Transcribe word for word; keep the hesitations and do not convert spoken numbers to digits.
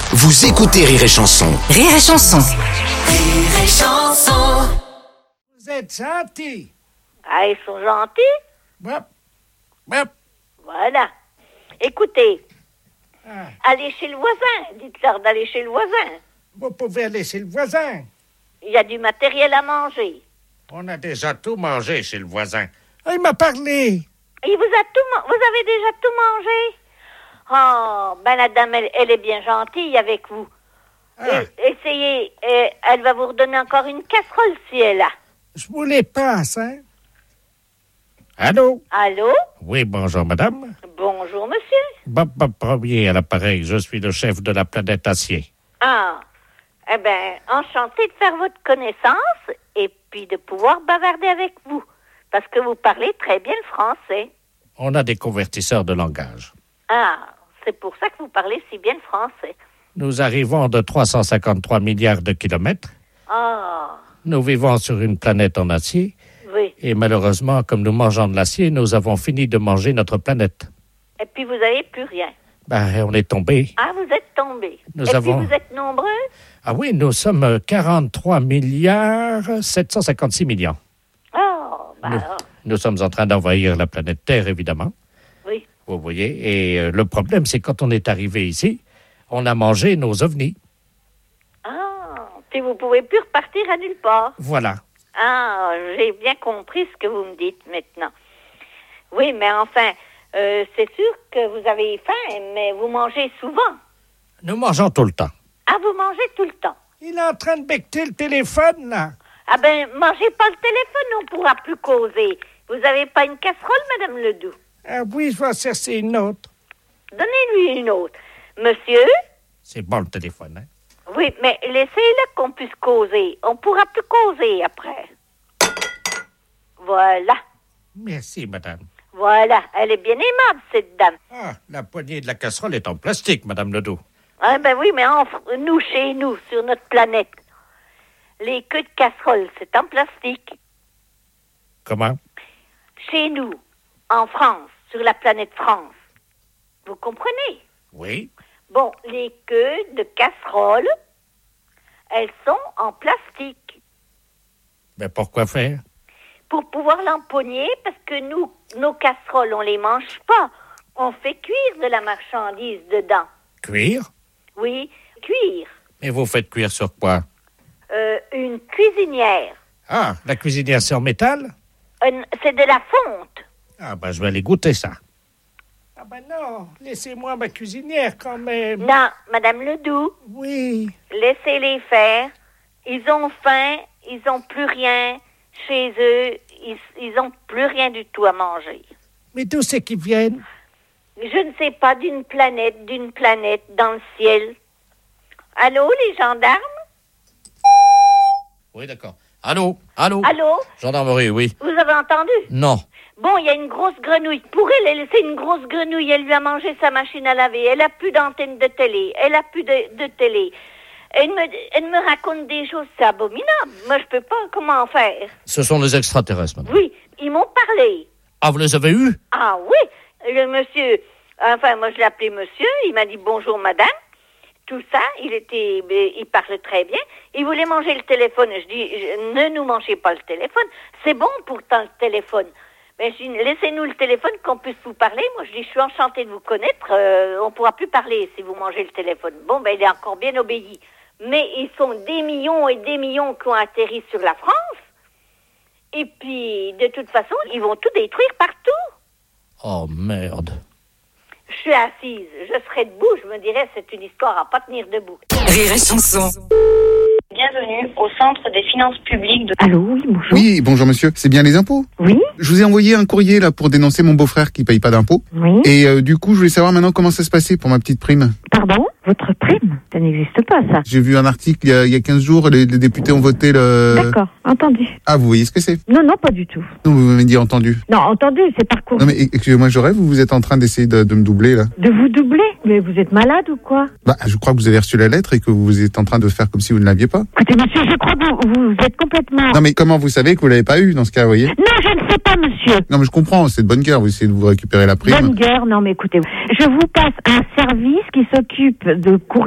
Vous écoutez Rire et Chanson. Rire et Chanson. Rire et Chanson. Vous êtes gentils. Ah, ils sont gentils? Bop, bop. Voilà. Écoutez, Ah, allez chez le voisin. Dites-leur d'aller chez le voisin. vous pouvez aller chez le voisin. Il y a du matériel à manger. On a déjà tout mangé chez le voisin. Ah, il m'a parlé. Il vous a tout man- Vous avez déjà tout mangé? Oh, ben la dame, elle, elle est bien gentille avec vous. Ah, Et- essayez, euh, elle va vous redonner encore une casserole si elle a. je vous les passe, hein. Allô? Allô? Oui, bonjour, madame. Bonjour, monsieur. Bob Bob Premier à l'appareil. Je suis le chef de la planète Acier. Ah, eh ben, enchanté de faire votre connaissance et puis de pouvoir bavarder avec vous. Parce que vous parlez très bien le français. On a des convertisseurs de langage. Ah, c'est pour ça que vous parlez si bien le français. Nous arrivons de trois cent cinquante-trois milliards de kilomètres. Ah, Nous vivons sur une planète en acier. oui. Et malheureusement, comme nous mangeons de l'acier, nous avons fini de manger notre planète. Et puis vous n'avez plus rien. Ben, on est tombé. Ah, vous êtes tombé. Nous et avons- puis vous êtes nombreux? Ah oui, nous sommes quarante-trois milliards sept cent cinquante-six millions. Oh, bah Nous, alors, nous sommes en train d'envahir la planète Terre, évidemment. oui. Vous voyez. Et euh, le problème, c'est quand on est arrivé ici, on a mangé nos ovnis. Ah, puis vous pouvez plus repartir à nulle part. Voilà. Ah, j'ai bien compris ce que vous me dites maintenant. Oui, mais enfin, euh, c'est sûr que vous avez faim, mais vous mangez souvent. Nous mangeons tout le temps. Ah, vous mangez tout le temps. Il est en train de becqueter le téléphone, là. Ah ben, mangez pas le téléphone, on pourra plus causer. Vous avez pas une casserole, Madame Ledoux? Ah oui, je vais en chercher une autre. Donnez-lui une autre. Monsieur? C'est bon, le téléphone, hein? Oui, mais laissez-le qu'on puisse causer. On pourra plus causer après. Voilà. Merci, madame. Voilà. Elle est bien aimable, cette dame. Ah, la poignée de la casserole est en plastique, madame Ledoux. Ah ben oui, mais en, nous, chez nous, sur notre planète, les queues de casserole, c'est en plastique. Comment? Chez nous, en France, sur la planète France. Vous comprenez? Oui. Bon, les queues de casserole, elles sont en plastique. Mais pourquoi faire? Pour pouvoir l'empoigner, parce que nous, nos casseroles, on les mange pas. On fait cuire de la marchandise dedans. Cuire? Oui, cuire. Et vous faites cuire sur quoi? Euh, une cuisinière. Ah, la cuisinière c'est en métal? Une- c'est de la fonte. Ah, ben, je vais aller goûter ça. Ah, ben non, laissez-moi ma cuisinière quand même. Non, Madame Ledoux, Oui. laissez-les faire. Ils ont faim, ils ont plus rien chez eux. Ils, ils ont plus rien du tout à manger. Mais d'où c'est qu'ils viennent? Je ne sais pas, d'une planète, d'une planète dans le ciel. Allô, les gendarmes? Oui, d'accord. Allô? Allô? Allô? Gendarmerie, oui. Vous avez entendu? Non. Bon, il y a une grosse grenouille. Pour elle, elle c'est une grosse grenouille. Elle lui a mangé sa machine à laver. Elle a plus d'antenne de télé. Elle a plus de, de télé. Elle me, elle me raconte des choses, c'est abominable. Moi, je peux pas, comment faire? Ce sont les extraterrestres, madame. Oui, ils m'ont parlé. Ah, vous les avez eus? Ah oui, le monsieur, enfin, moi, je l'ai appelé monsieur. Il m'a dit bonjour, madame. Tout ça, il était, il parle très bien. Il voulait manger le téléphone. Je dis, je- ne nous mangez pas le téléphone. C'est bon pourtant le téléphone. Mais je dis, laissez-nous le téléphone qu'on puisse vous parler. Moi, je dis, je suis enchantée de vous connaître. Euh, on pourra plus parler si vous mangez le téléphone. Bon, ben, il est encore bien obéi. Mais ils sont des millions et des millions qui ont atterri sur la France. Et puis, de toute façon, ils vont tout détruire partout. Oh, merde. Je suis assise, je serai debout, je me dirais, c'est une histoire à pas tenir debout. Rire et Chanson. Bienvenue au Centre des finances publiques de... Allô, oui, bonjour. Oui, bonjour monsieur. C'est bien les impôts? Oui, Je vous ai envoyé un courrier là pour dénoncer mon beau-frère qui paye pas d'impôts. oui. Et euh, du coup, je voulais savoir maintenant comment ça se passait pour ma petite prime. Pardon? Votre prime? Ça n'existe pas, ça. J'ai vu un article il y a, il y a quinze jours, les, les députés ont voté le... D'accord, entendu. Ah, vous voyez ce que c'est? Non, non, pas du tout. Non, vous m'avez dit entendu. Non, entendu, c'est parcours. Non mais excusez-moi, je rêve ou vous êtes en train d'essayer de, de me doubler là? De vous doubler? Mais vous êtes malade ou quoi? Bah, je crois que vous avez reçu la lettre et que vous êtes en train de faire comme si vous ne l'aviez pas. Écoutez, monsieur, je crois que vous, vous êtes complètement... Non mais comment vous savez que vous l'avez pas eu dans ce cas, vous voyez? Non, je ne sais pas, monsieur. Non mais je comprends, c'est de bonne guerre, vous essayez de vous récupérer la prime. Bonne guerre, non, mais écoutez, je vous passe un service qui s'occupe de courrier